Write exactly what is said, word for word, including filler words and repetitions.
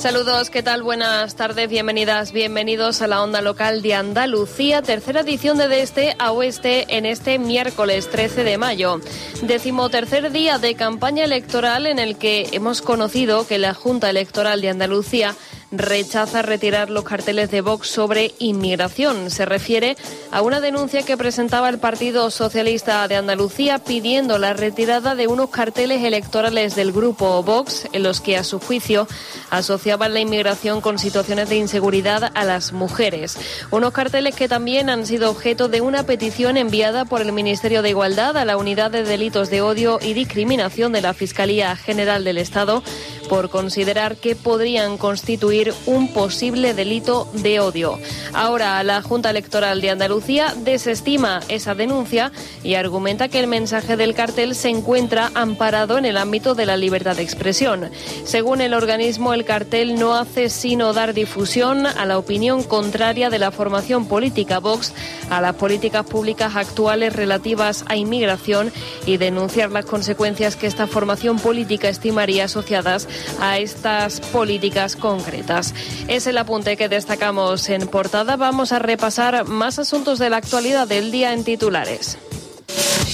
Saludos, ¿qué tal? Buenas tardes, bienvenidas, bienvenidos a la Onda Local de Andalucía, tercera edición de De Este a Oeste en este miércoles trece de mayo. Decimotercer día de campaña electoral en el que hemos conocido que la Junta Electoral de Andalucía rechaza retirar los carteles de Vox sobre inmigración. Se refiere a una denuncia que presentaba el Partido Socialista de Andalucía pidiendo la retirada de unos carteles electorales del grupo Vox en los que, a su juicio, asociaban la inmigración con situaciones de inseguridad a las mujeres. Unos carteles que también han sido objeto de una petición enviada por el Ministerio de Igualdad a la Unidad de Delitos de Odio y Discriminación de la Fiscalía General del Estado por considerar que podrían constituir un posible delito de odio. Ahora, la Junta Electoral de Andalucía desestima esa denuncia y argumenta que el mensaje del cartel se encuentra amparado en el ámbito de la libertad de expresión. Según el organismo, el cartel no hace sino dar difusión a la opinión contraria de la formación política Vox a las políticas públicas actuales relativas a inmigración y denunciar las consecuencias que esta formación política estimaría asociadas a estas políticas concretas. Es el apunte que destacamos en portada. Vamos a repasar más asuntos de la actualidad del día en titulares.